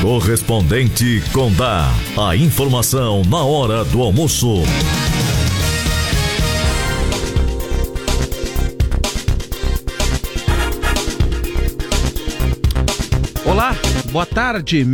Correspondente Condá. A informação na hora do almoço. Olá, boa tarde,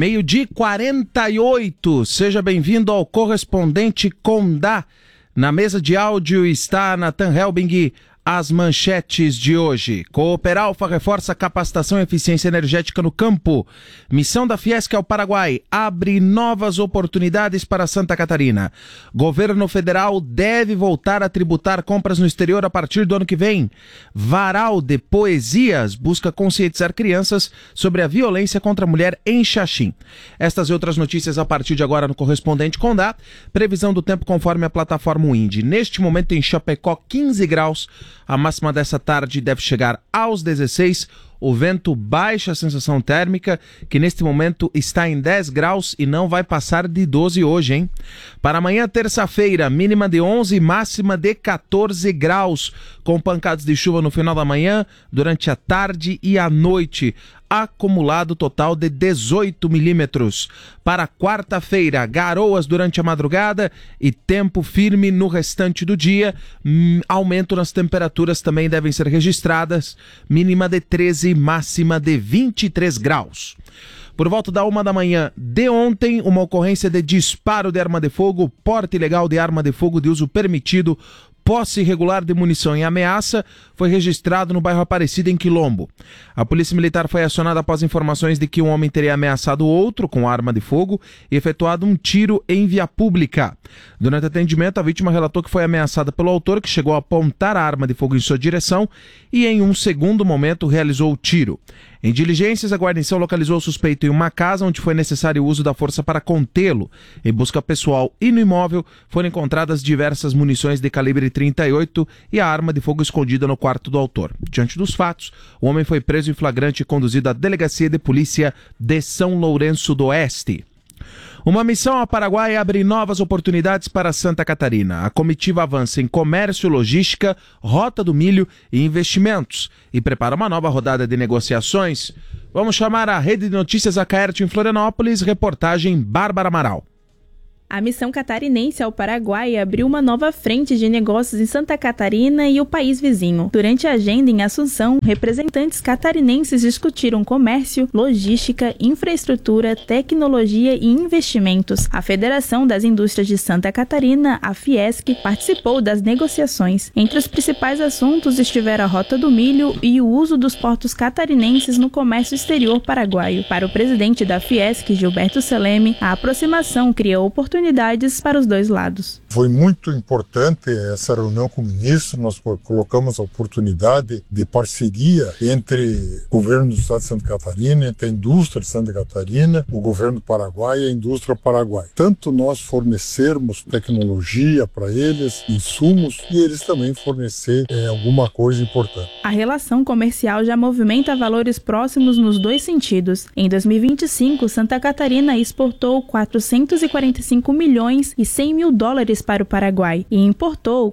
12h48. Seja bem-vindo ao Correspondente Condá. Na mesa de áudio está Nathan Helbing. As manchetes de hoje. Cooperalfa reforça capacitação e eficiência energética no campo. Missão da Fiesc ao Paraguai abre novas oportunidades para Santa Catarina. Governo federal deve voltar a tributar compras no exterior a partir do ano que vem. Varal de Poesias busca conscientizar crianças sobre a violência contra a mulher em Xaxim. Estas e outras notícias a partir de agora no Correspondente Condá. Previsão do tempo conforme a plataforma Windy. Neste momento em Chapecó, 15 graus. A máxima dessa tarde deve chegar aos 16. O vento baixa a sensação térmica, que neste momento está em 10 graus e não vai passar de 12 hoje, hein? Para amanhã, terça-feira, mínima de 11, máxima de 14 graus, com pancadas de chuva no final da manhã, durante a tarde e a noite. Acumulado total de 18 milímetros. Para quarta-feira, garoas durante a madrugada e tempo firme no restante do dia. Aumento nas temperaturas também devem ser registradas. Mínima de 13, máxima de 23 graus. Por volta da 1 da manhã de ontem, uma ocorrência de disparo de arma de fogo, porte ilegal de arma de fogo de uso permitido, posse irregular de munição e ameaça foi registrado no bairro Aparecida, em Quilombo. A polícia militar foi acionada após informações de que um homem teria ameaçado outro com arma de fogo e efetuado um tiro em via pública. Durante o atendimento, a vítima relatou que foi ameaçada pelo autor, que chegou a apontar a arma de fogo em sua direção e em um segundo momento realizou o tiro. Em diligências, a guarnição localizou o suspeito em uma casa onde foi necessário o uso da força para contê-lo. Em busca pessoal e no imóvel foram encontradas diversas munições de calibre 38 e a arma de fogo escondida no quarto do autor. Diante dos fatos, o homem foi preso em flagrante e conduzido à Delegacia de Polícia de São Lourenço do Oeste. Uma missão ao Paraguai abre novas oportunidades para Santa Catarina. A comitiva avança em comércio, logística, rota do milho e investimentos e prepara uma nova rodada de negociações. Vamos chamar a Rede de Notícias Acaerte em Florianópolis, reportagem Bárbara Amaral. A missão catarinense ao Paraguai abriu uma nova frente de negócios em Santa Catarina e o país vizinho. Durante a agenda em Assunção, representantes catarinenses discutiram comércio, logística, infraestrutura, tecnologia e investimentos. A Federação das Indústrias de Santa Catarina, a Fiesc, participou das negociações. Entre os principais assuntos estiveram a Rota do Milho e o uso dos portos catarinenses no comércio exterior paraguaio. Para o presidente da Fiesc, Gilberto Seleme, a aproximação criou oportunidades para os dois lados. Foi muito importante essa reunião com o ministro. Nós colocamos a oportunidade de parceria entre o governo do estado de Santa Catarina, entre a indústria de Santa Catarina, o governo do Paraguai e a indústria paraguaia. Tanto nós fornecermos tecnologia para eles, insumos, e eles também fornecer alguma coisa importante. A relação comercial já movimenta valores próximos nos dois sentidos. Em 2025, Santa Catarina exportou 445 milhões e 100 mil dólares para o Paraguai e importou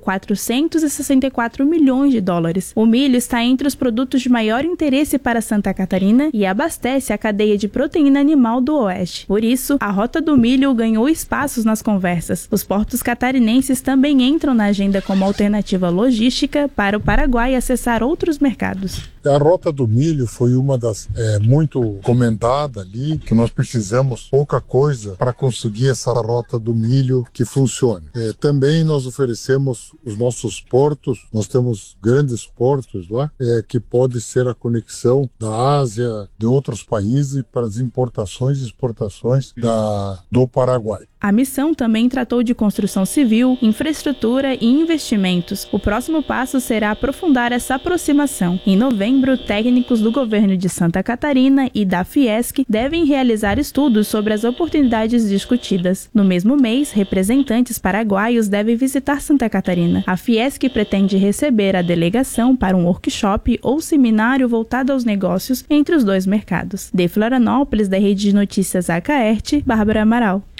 464 milhões de dólares. O milho está entre os produtos de maior interesse para Santa Catarina e abastece a cadeia de proteína animal do Oeste. Por isso, a Rota do Milho ganhou espaços nas conversas. Os portos catarinenses também entram na agenda como alternativa logística para o Paraguai acessar outros mercados. A Rota do Milho foi uma das muito comentada ali, que nós precisamos pouca coisa para conseguir essa Rota do Milho que funcione. Também nós oferecemos os nossos portos, nós temos grandes portos lá, que pode ser a conexão da Ásia, de outros países para as importações e exportações do Paraguai. A missão também tratou de construção civil, infraestrutura e investimentos. O próximo passo será aprofundar essa aproximação. Em novembro, técnicos do governo de Santa Catarina e da Fiesc devem realizar estudos sobre as oportunidades discutidas. No mesmo mês, representantes paraguaios devem visitar Santa Catarina. A Fiesc pretende receber a delegação para um workshop ou seminário voltado aos negócios entre os dois mercados. De Florianópolis, da Rede de Notícias Acaerte, Bárbara Amaral.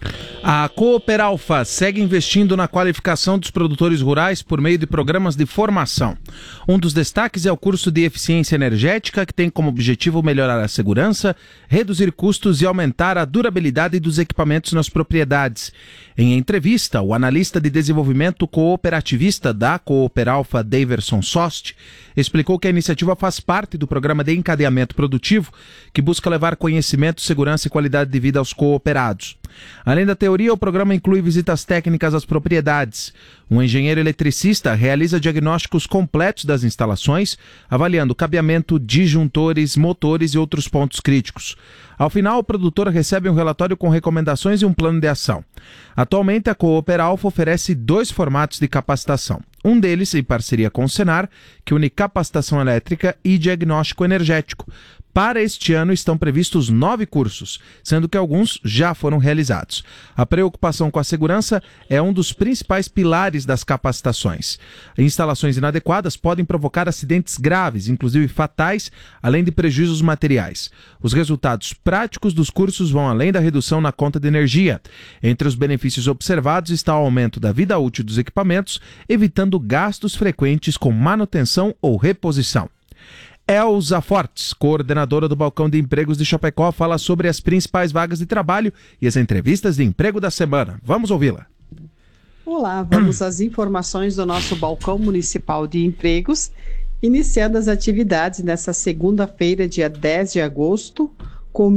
A Cooperalfa segue investindo na qualificação dos produtores rurais por meio de programas de formação. Um dos destaques é o curso de eficiência energética, que tem como objetivo melhorar a segurança, reduzir custos e aumentar a durabilidade dos equipamentos nas propriedades. Em entrevista, o analista de desenvolvimento cooperativista da Cooperalfa, Daverson Sost, explicou que a iniciativa faz parte do programa de encadeamento produtivo, que busca levar conhecimento, segurança e qualidade de vida aos cooperados. Além da teoria, o programa inclui visitas técnicas às propriedades. Um engenheiro eletricista realiza diagnósticos completos das instalações, avaliando cabeamento, disjuntores, motores e outros pontos críticos. Ao final, o produtor recebe um relatório com recomendações e um plano de ação. Atualmente, a Cooperalfa oferece 2 formatos de capacitação. Um deles em parceria com o Senar, que une capacitação elétrica e diagnóstico energético. Para este ano estão previstos 9 cursos, sendo que alguns já foram realizados. A preocupação com a segurança é um dos principais pilares das capacitações. Instalações inadequadas podem provocar acidentes graves, inclusive fatais, além de prejuízos materiais. Os resultados práticos dos cursos vão além da redução na conta de energia. Entre os benefícios observados está o aumento da vida útil dos equipamentos, evitando gastos frequentes com manutenção ou reposição. Elza Fortes, coordenadora do Balcão de Empregos de Chapecó, fala sobre as principais vagas de trabalho e as entrevistas de emprego da semana. Vamos ouvi-la. Olá, vamos às informações do nosso Balcão Municipal de Empregos, iniciando as atividades nesta segunda-feira, dia 10 de agosto, com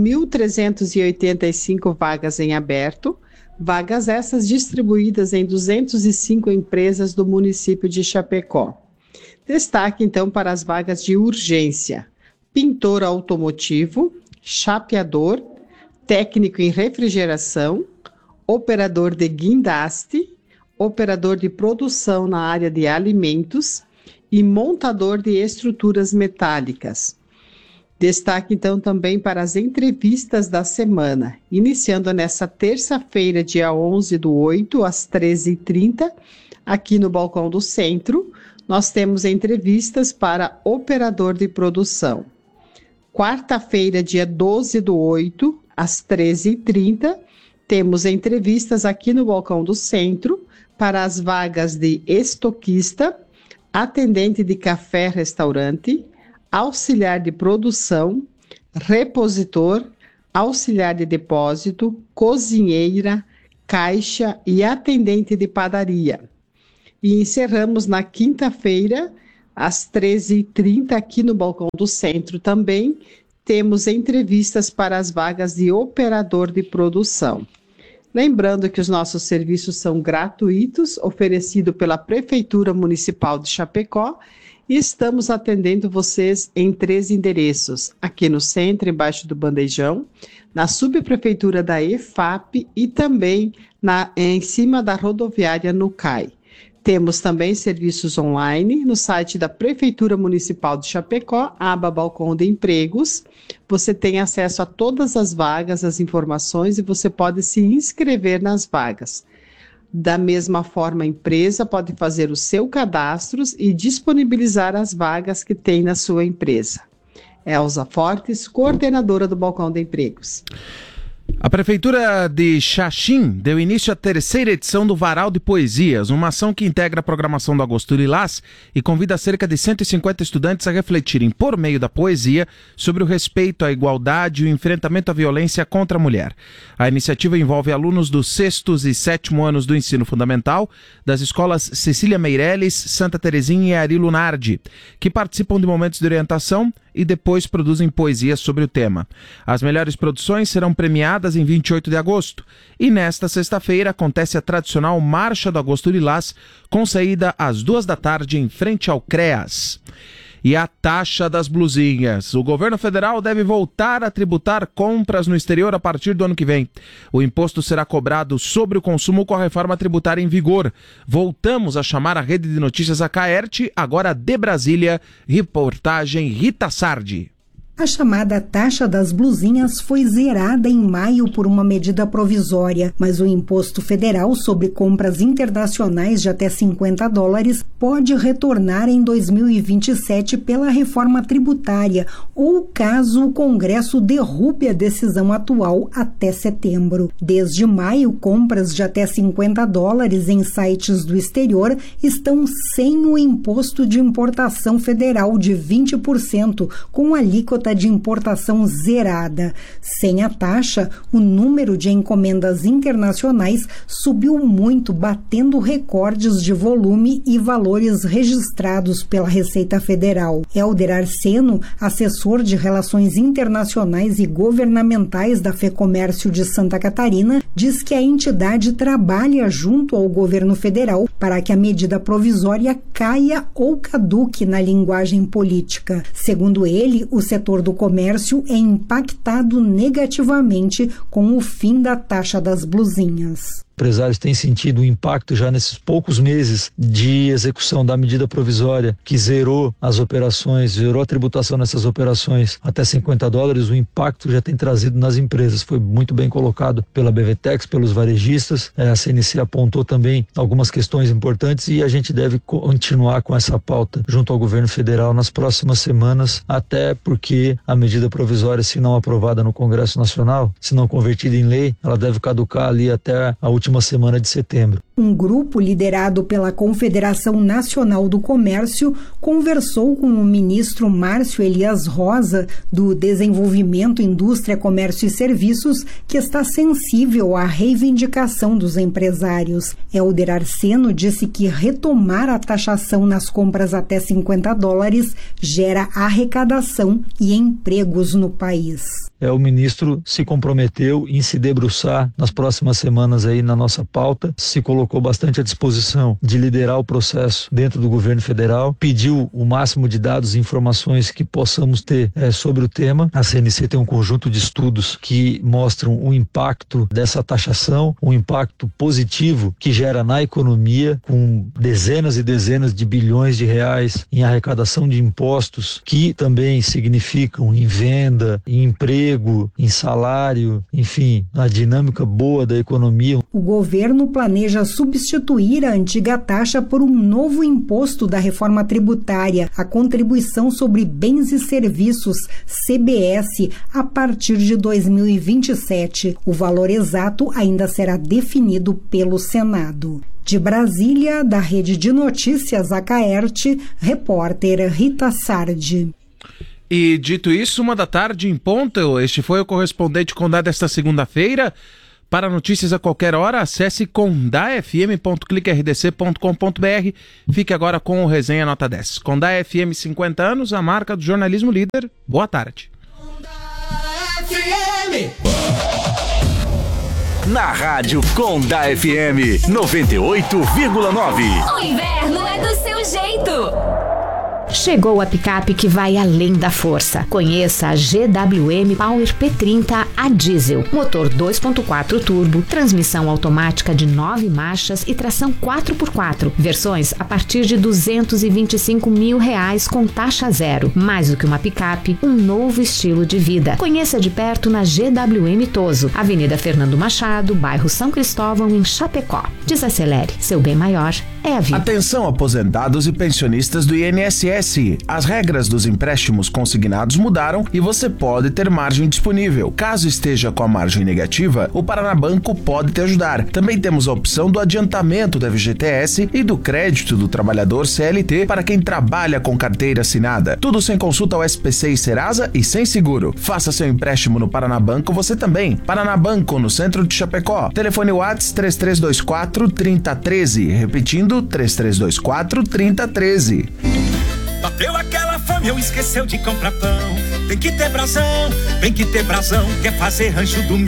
1.385 vagas em aberto, vagas essas distribuídas em 205 empresas do município de Chapecó. Destaque, então, para as vagas de urgência: pintor automotivo, chapeador, técnico em refrigeração, operador de guindaste, operador de produção na área de alimentos e montador de estruturas metálicas. Destaque, então, também para as entrevistas da semana, iniciando nesta terça-feira, dia 11/8, às 13h30, aqui no Balcão do Centro. Nós temos entrevistas para operador de produção. Quarta-feira, dia 12/8, às 13h30, temos entrevistas aqui no Balcão do Centro para as vagas de estoquista, atendente de café-restaurante, auxiliar de produção, repositor, auxiliar de depósito, cozinheira, caixa e atendente de padaria. E encerramos na quinta-feira, às 13h30, aqui no Balcão do Centro também, temos entrevistas para as vagas de operador de produção. Lembrando que os nossos serviços são gratuitos, oferecidos pela Prefeitura Municipal de Chapecó, e estamos atendendo vocês em 3 endereços, aqui no centro, embaixo do Bandejão, na subprefeitura da EFAP e também em cima da rodoviária no CAI. Temos também serviços online no site da Prefeitura Municipal de Chapecó, aba Balcão de Empregos. Você tem acesso a todas as vagas, as informações e você pode se inscrever nas vagas. Da mesma forma, a empresa pode fazer o seu cadastro e disponibilizar as vagas que tem na sua empresa. Elza Fortes, coordenadora do Balcão de Empregos. A Prefeitura de Xaxim deu início à 3ª edição do Varal de Poesias, uma ação que integra a programação do Agosto Lilás e convida cerca de 150 estudantes a refletirem, por meio da poesia, sobre o respeito à igualdade e o enfrentamento à violência contra a mulher. A iniciativa envolve alunos dos 6º e 7º anos do ensino fundamental, das escolas Cecília Meirelles, Santa Terezinha e Ari Lunardi, que participam de momentos de orientação e depois produzem poesias sobre o tema. As melhores produções serão premiadas em 28 de agosto. E nesta sexta-feira acontece a tradicional Marcha do Agosto Lilás, com saída às 14h em frente ao CREAS. E a taxa das blusinhas. O governo federal deve voltar a tributar compras no exterior a partir do ano que vem. O imposto será cobrado sobre o consumo com a reforma tributária em vigor. Voltamos a chamar a rede de notícias a Caerte, agora de Brasília, reportagem Rita Sardi. A chamada taxa das blusinhas foi zerada em maio por uma medida provisória, mas o imposto federal sobre compras internacionais de até $50 pode retornar em 2027 pela reforma tributária, ou caso o Congresso derrube a decisão atual até setembro. Desde maio, compras de até $50 em sites do exterior estão sem o imposto de importação federal de 20%, com alíquota de importação zerada. Sem a taxa, o número de encomendas internacionais subiu muito, batendo recordes de volume e valores registrados pela Receita Federal. Hélder Arseno, assessor de Relações Internacionais e Governamentais da FEComércio de Santa Catarina, diz que a entidade trabalha junto ao governo federal para que a medida provisória caia ou caduque na linguagem política. Segundo ele, o setor do comércio é impactado negativamente com o fim da taxa das blusinhas. Empresários têm sentido um impacto já nesses poucos meses de execução da medida provisória que zerou as operações, zerou a tributação nessas operações até $50. O impacto já tem trazido nas empresas. Foi muito bem colocado pela BVTEX, pelos varejistas. A CNC apontou também algumas questões importantes e a gente deve continuar com essa pauta junto ao governo federal nas próximas semanas, até porque a medida provisória, se não aprovada no Congresso Nacional, se não convertida em lei, ela deve caducar ali até a última semana de setembro. Um grupo liderado pela Confederação Nacional do Comércio conversou com o ministro Márcio Elias Rosa, do Desenvolvimento, Indústria, Comércio e Serviços, que está sensível à reivindicação dos empresários. Hélder Arseno disse que retomar a taxação nas compras até $50 gera arrecadação e empregos no país. O ministro se comprometeu em se debruçar nas próximas semanas aí na nossa pauta, se colocou bastante à disposição de liderar o processo dentro do governo federal, pediu o máximo de dados e informações que possamos ter sobre o tema. A CNC tem um conjunto de estudos que mostram o impacto dessa taxação, um impacto positivo que gera na economia, com dezenas e dezenas de bilhões de reais em arrecadação de impostos, que também significam em venda, em emprego, em salário, enfim, a dinâmica boa da economia. O governo planeja substituir a antiga taxa por um novo imposto da reforma tributária, a Contribuição sobre Bens e Serviços, CBS, a partir de 2027. O valor exato ainda será definido pelo Senado. De Brasília, da Rede de Notícias Acaerte, repórter Rita Sardi. E dito isso, 1h em ponto, este foi o Correspondente Condá desta segunda-feira. Para notícias a qualquer hora, acesse condafm.cliquerdc.com.br. Fique agora com o Resenha Nota 10. Condá FM 50 anos, a marca do jornalismo líder. Boa tarde. Na rádio Condá FM 98,9. O inverno é do seu jeito. Chegou a picape que vai além da força. Conheça a GWM Power P30 a diesel. Motor 2.4 turbo, transmissão automática de 9 marchas e tração 4x4. Versões a partir de R$225 mil com taxa zero. Mais do que uma picape, um novo estilo de vida. Conheça de perto na GWM Toso, Avenida Fernando Machado, bairro São Cristóvão, em Chapecó. Desacelere, seu bem maior é a vida. Atenção, aposentados e pensionistas do INSS. As regras dos empréstimos consignados mudaram e você pode ter margem disponível. Caso esteja com a margem negativa, o Paraná Banco pode te ajudar. Também temos a opção do adiantamento da FGTS e do crédito do trabalhador CLT para quem trabalha com carteira assinada. Tudo sem consulta ao SPC e Serasa e sem seguro. Faça seu empréstimo no Paraná Banco você também. Paraná Banco, no centro de Chapecó. Telefone WhatsApp 3324-3013. Repetindo, 3324-3013. Bateu aquela fome ou esqueceu de comprar pão. Tem que ter brasão, quer fazer rancho do